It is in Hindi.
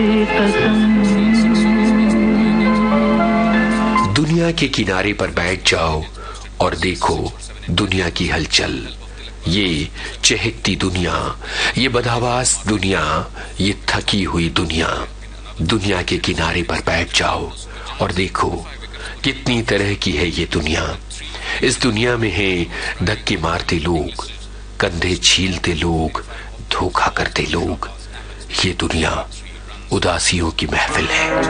दुनिया के किनारे पर बैठ जाओ और देखो दुनिया की हलचल। ये चहकती दुनिया, ये बदहवास दुनिया, ये थकी हुई दुनिया। दुनिया के किनारे पर बैठ जाओ और देखो कितनी तरह की है ये दुनिया। इस दुनिया में है धक्के मारते लोग, कंधे छीलते लोग, धोखा करते लोग। ये दुनिया उदासियों की महफिल है।